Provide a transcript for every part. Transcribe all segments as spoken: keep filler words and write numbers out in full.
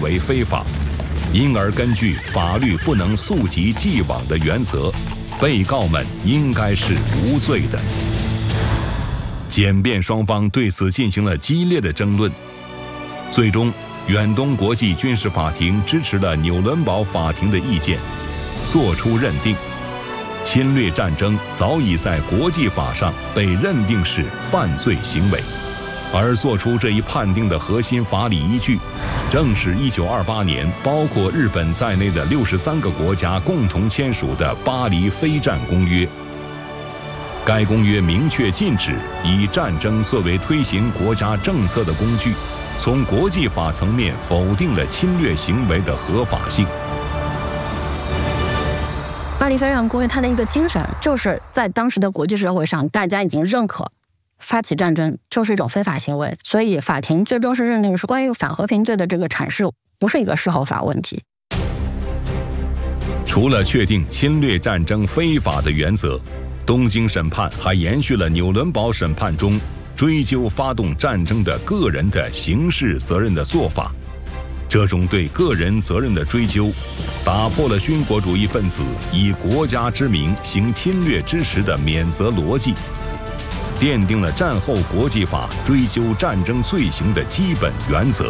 为非法，因而根据法律不能溯及既往的原则，被告们应该是无罪的。检辩双方对此进行了激烈的争论，最终远东国际军事法庭支持了纽伦堡法庭的意见，作出认定，侵略战争早已在国际法上被认定是犯罪行为，而作出这一判定的核心法理依据，正是一九二八年包括日本在内的六十三个国家共同签署的《巴黎非战公约》。该公约明确禁止以战争作为推行国家政策的工具，从国际法层面否定了侵略行为的合法性。 巴黎非战公约它的一个精神，就是在当时的国际社会上，大家已经认可发起战争就是一种非法行为，所以法庭最终是认定是关于反和平罪的这个阐释不是一个事后法问题。 除了确定侵略战争非法的原则，东京审判还延续了纽伦堡审判中追究发动战争的个人的刑事责任的做法。这种对个人责任的追究，打破了军国主义分子以国家之名行侵略之时的免责逻辑，奠定了战后国际法追究战争罪行的基本原则。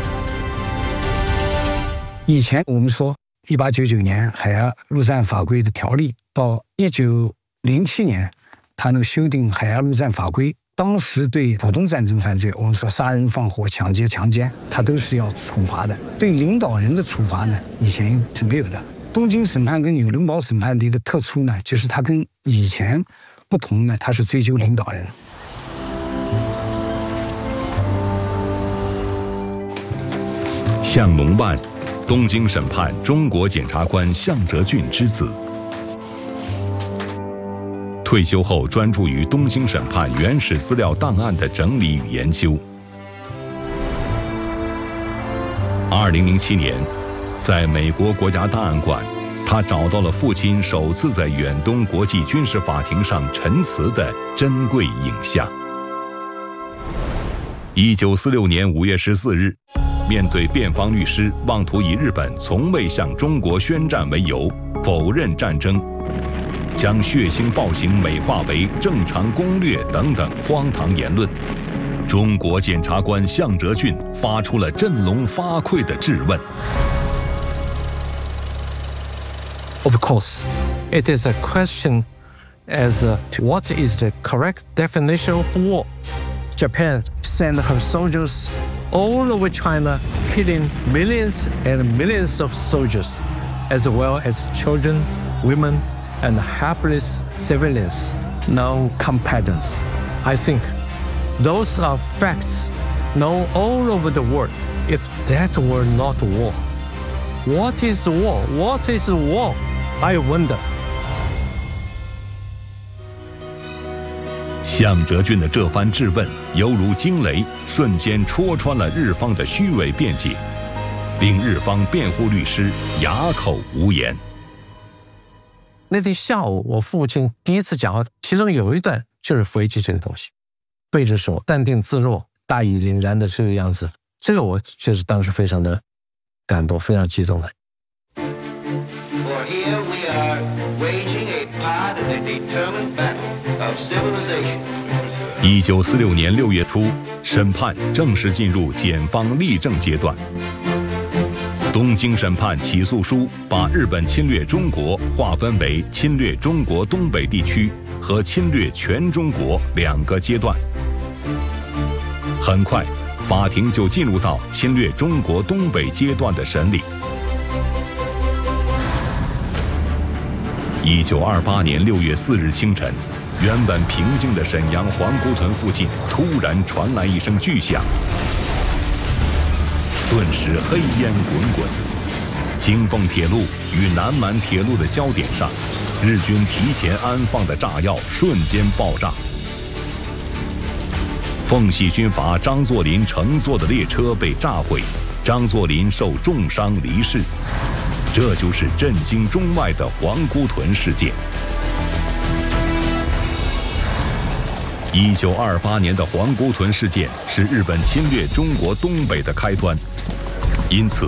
以前我们说一八九九年海牙陆战法规的条例，到一九零七年他那个修订海牙陆战法规，当时对普通战争犯罪，我们说杀人放火抢劫强奸，他都是要处罚的。对领导人的处罚呢，以前是没有的。东京审判跟纽伦堡审判的一个特殊呢，就是它跟以前不同呢，它是追究领导人。 向龙万，东京审判中国检察官向哲俊之子。退休后专注于东京审判原始资料档案的整理与研究。二零零七年，在美国国家档案馆，他找到了父亲首次在远东国际军事法庭上陈词的珍贵影像。一九四六年五月十四日，面对辩方律师妄图以日本从未向中国宣战为由，否认战争，将血腥暴行美化为正常攻略等等荒唐言论，中国检察官向哲俊发出了振聋发聩的质问。 Of course, it is a question as to what is the correct definition of war. Japan sent her soldiers all over China, killing millions and millions of soldiers, as well as children, women, and helpless civilians, no competence. I think those are facts known all over the world. If that were not war, what is war? What is war? I wonder. 向哲俊的这番质问犹如惊雷，瞬间戳穿了日方的虚伪辩解，令日方辩护律师哑口无言。 那天下午，我父亲第一次讲话，其中有一段就是飞机这个东西，背着手，淡定自若，大义凛然的这个样子，这个我确实当时非常的感动，非常激动的。 For here we are waging a hard and determined battle of civilization. 一九四六年六月初，审判正式进入检方立证阶段。东京审判起诉书把日本侵略中国划分为侵略中国东北地区和侵略全中国两个阶段。很快，法庭就进入到侵略中国东北阶段的审理。一九二八年六月四日清晨，原本平静的沈阳皇姑屯附近突然传来一声巨响，顿时黑烟滚滚。京凤铁路与南满铁路的交点上，日军提前安放的炸药瞬间爆炸。奉系军阀张作霖乘坐的列车被炸毁，张作霖受重伤离世。这就是震惊中外的皇姑屯事件。一九二八年的皇姑屯事件是日本侵略中国东北的开端，因此